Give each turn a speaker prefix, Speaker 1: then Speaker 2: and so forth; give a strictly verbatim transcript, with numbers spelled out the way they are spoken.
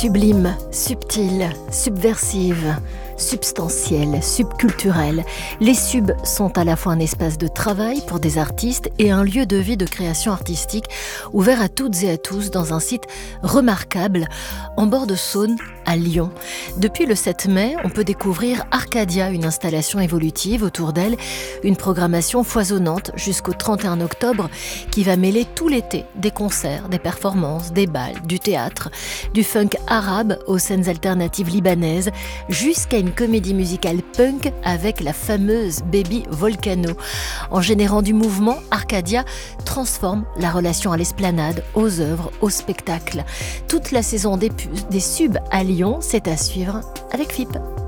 Speaker 1: Sublime, subtile, subversive, substantielle, subculturelle, les subs sont à la fois un espace de travail pour des artistes et un lieu de vie de création artistique ouvert à toutes et à tous dans un site remarquable en bord de Saône à Lyon. Depuis le sept mai, on peut découvrir Arcadia, une installation évolutive autour d'elle, une programmation foisonnante jusqu'au trente et un octobre qui va mêler tout l'été des concerts, des performances, des bals, du théâtre, du funk arabe aux scènes alternatives libanaises, jusqu'à une comédie musicale punk avec la fameuse Baby Volcano. En générant du mouvement, Arcadia transforme la relation à l'esplanade, aux œuvres, au spectacle. Toute la saison des, pu- des subs à Lyon, c'est à suivre avec F I P.